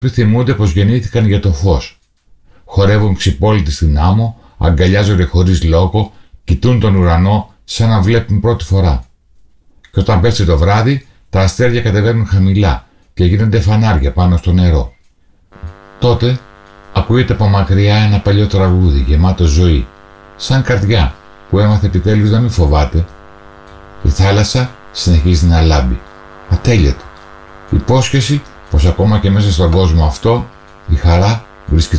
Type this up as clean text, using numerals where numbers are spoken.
θυμούνται πως γεννήθηκαν για το φως. Χορεύουν ξυπόλυτοι στην άμμο, αγκαλιάζονται χωρίς λόγο, κοιτούν τον ουρανό σαν να βλέπουν πρώτη φορά. Και όταν πέσει το βράδυ, τα αστέρια κατεβαίνουν χαμηλά και γίνονται φανάρια πάνω στο νερό. Τότε ακούγεται από μακριά ένα παλιό τραγούδι γεμάτο ζωή, σαν καρδιά που έμαθε επιτέλους να μην φοβάται. Η θάλασσα συνεχίζει να λάμπει, ατέλειωτο. Υπόσχεση πως ακόμα και μέσα στον κόσμο αυτό η χαρά βρίσκεται